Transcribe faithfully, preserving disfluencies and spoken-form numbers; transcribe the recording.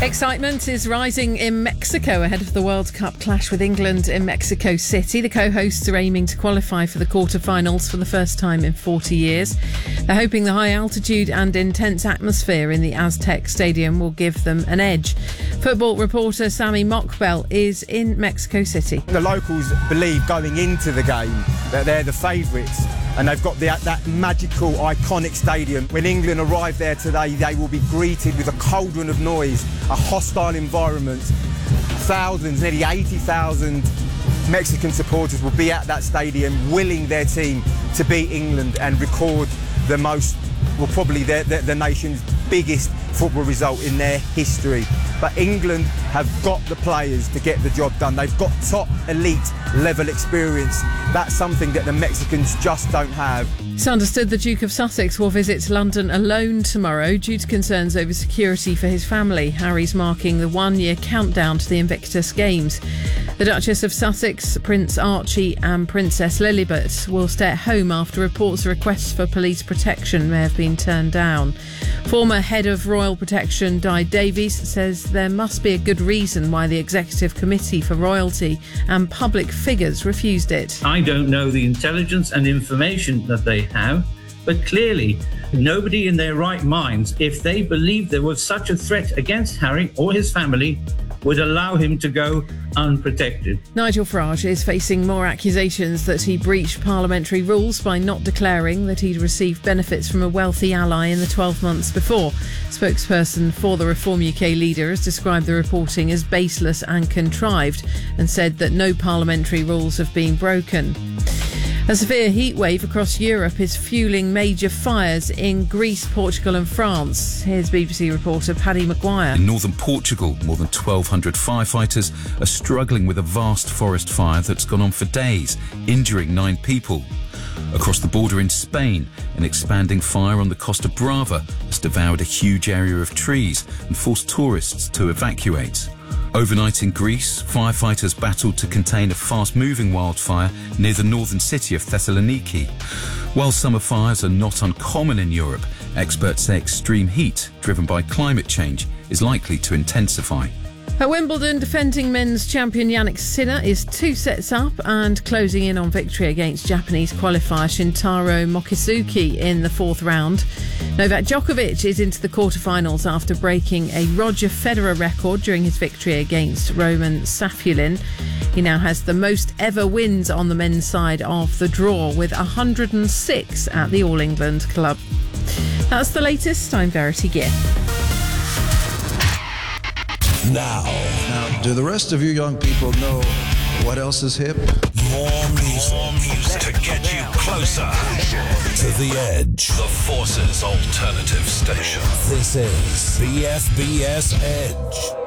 Excitement is rising in Mexico ahead of the World Cup clash with England in Mexico City. The co-hosts are aiming to qualify for the quarter-finals for the first time in forty years. They're hoping the high altitude and intense atmosphere in the Aztec Stadium will give them an edge. Football reporter Sammy Mockbell is in Mexico City. The locals believe going into the game that they're the favourites, and they've got the, that magical, iconic stadium. When England arrive there today, they will be greeted with a cauldron of noise, a hostile environment. Thousands, nearly eighty thousand Mexican supporters will be at that stadium willing their team to beat England and record the most, well, probably the, the, the nation's biggest football result in their history. But England have got the players to get the job done. They've got top elite level experience. That's something that the Mexicans just don't have. It's understood the Duke of Sussex will visit London alone tomorrow due to concerns over security for his family. Harry's marking the one-year countdown to the Invictus Games. The Duchess of Sussex, Prince Archie and Princess Lilibet will stay at home after reports of requests for police protection may have been turned down. Former head of Royal Protection Di Davies says there must be a good reason why the Executive Committee for Royalty and public figures refused it. I don't know the intelligence and information that they have, but clearly nobody in their right minds, if they believed there was such a threat against Harry or his family, would allow him to go unprotected. Nigel Farage is facing more accusations that he breached parliamentary rules by not declaring that he'd received benefits from a wealthy ally in the twelve months before. Spokesperson for the Reform U K leader has described the reporting as baseless and contrived and said that no parliamentary rules have been broken. A severe heatwave across Europe is fuelling major fires in Greece, Portugal and France. Here's B B C reporter Paddy Maguire. In northern Portugal, more than twelve hundred firefighters are struggling with a vast forest fire that's gone on for days, injuring nine people. Across the border in Spain, an expanding fire on the Costa Brava has devoured a huge area of trees and forced tourists to evacuate. Overnight in Greece, firefighters battled to contain a fast-moving wildfire near the northern city of Thessaloniki. While summer fires are not uncommon in Europe, experts say extreme heat, driven by climate change, is likely to intensify. At Wimbledon, defending men's champion Jannik Sinner is two sets up and closing in on victory against Japanese qualifier Shintaro Mochizuki in the fourth round. Novak Djokovic is into the quarterfinals after breaking a Roger Federer record during his victory against Roman Safulin. He now has the most ever wins on the men's side of the draw with one hundred six at the All England Club. That's the latest. I'm Verity Gear. Now. Now, do the rest of you young people know what else is hip? More music, More music to get you closer to the edge. The Forces Alternative Station. This is B F B S Edge.